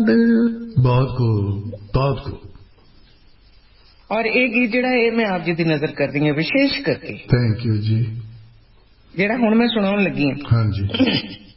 बहुत खूब। और ये गीत जिहड़ा है मैं आप जी की नजर कर रही हूँ विशेष करके। थैंक यू जी। जिहड़ा हुण मैं सुनाउण लगी हाँ जी